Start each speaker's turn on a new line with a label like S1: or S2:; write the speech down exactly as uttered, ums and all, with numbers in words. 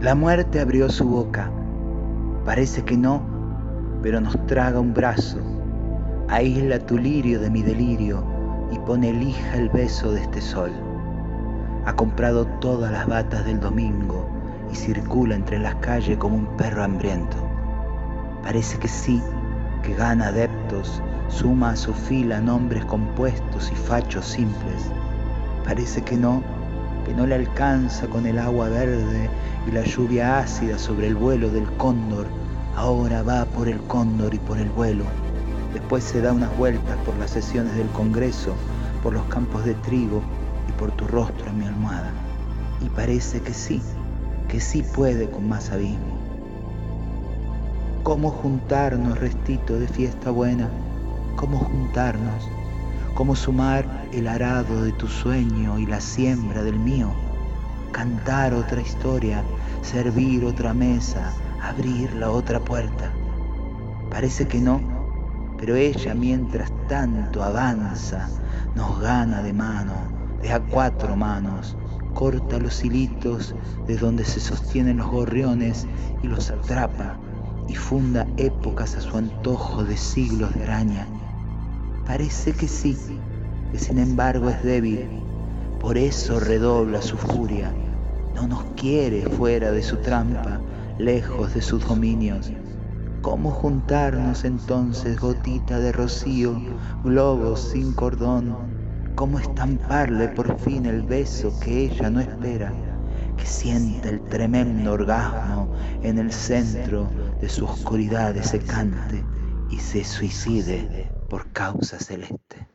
S1: La muerte abrió su boca, parece que no, pero nos traga un brazo, aísla tu lirio de mi delirio y pone lija el beso de este sol. Ha comprado todas las batas del domingo y circula entre las calles como un perro hambriento. Parece que sí, que gana adeptos, suma a su fila nombres compuestos y fachos simples. Parece que no, que no le alcanza con el agua verde y la lluvia ácida sobre el vuelo del cóndor. Ahora va por el cóndor y por el vuelo. Después se da unas vueltas por las sesiones del Congreso, por los campos de trigo y por tu rostro en mi almohada. Y parece que sí, que sí puede con más abismo. ¿Cómo juntarnos, restito de fiesta buena? ¿Cómo juntarnos? ¿Cómo sumar el arado de tu sueño y la siembra del mío? Cantar otra historia, servir otra mesa, abrir la otra puerta. Parece que no, pero ella mientras tanto avanza, nos gana de mano, de a cuatro manos, corta los hilitos de donde se sostienen los gorriones y los atrapa y funda épocas a su antojo de siglos de araña. Parece que sí, que sin embargo es débil, por eso redobla su furia, no nos quiere fuera de su trampa, lejos de sus dominios. ¿Cómo juntarnos entonces, gotita de rocío, globos sin cordón? ¿Cómo estamparle por fin el beso que ella no espera? Que sienta el tremendo orgasmo en el centro de su oscuridad secante y se suicide por causa celeste.